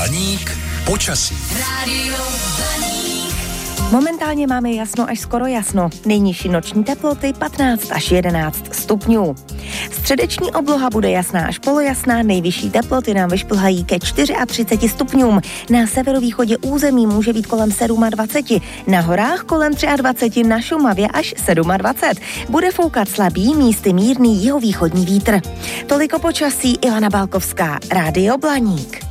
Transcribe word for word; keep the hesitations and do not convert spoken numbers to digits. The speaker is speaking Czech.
Blaník počasí. Rádio Blaník. Momentálně máme jasno až skoro jasno. Nejnižší noční teploty patnáct až jedenáct stupňů. Středeční obloha bude jasná až polojasná, nejvyšší teploty nám vyšplhají ke třiceti čtyřem stupňům. Na severovýchodě území může být kolem dvacet sedm, na horách kolem dvacet tři, na Šumavě až dvacet sedm. Bude foukat slabý, místy mírný jihovýchodní vítr. Toliko počasí, Ivana Balkovská, Rádio Blaník.